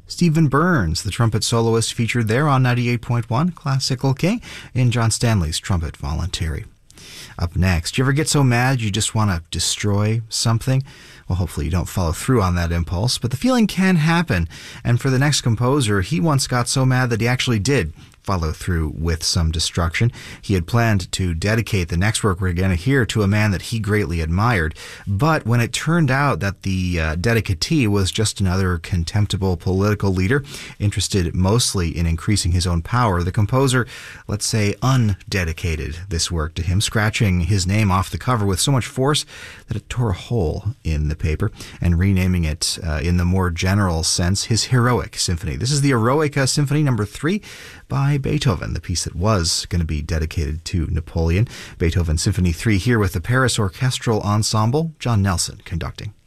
Stephen Burns, the trumpet soloist, featured there on 98.1 Classical King in John Stanley's Trumpet Voluntary. Up next, you ever get so mad you just want to destroy something? Well, hopefully you don't follow through on that impulse, but the feeling can happen. And for the next composer, he once got so mad that he actually did follow through with some destruction. He had planned to dedicate the next work we're going to hear to a man that he greatly admired, but when it turned out that the dedicatee was just another contemptible political leader, interested mostly in increasing his own power, the composer, let's say, undedicated this work to him, scratching his name off the cover with so much force that it tore a hole in the paper, and renaming it in the more general sense his Heroic Symphony. This is the Eroica Symphony number 3 by Beethoven, the piece that was going to be dedicated to Napoleon. Beethoven Symphony 3 here with the Paris Orchestral Ensemble, John Nelson conducting.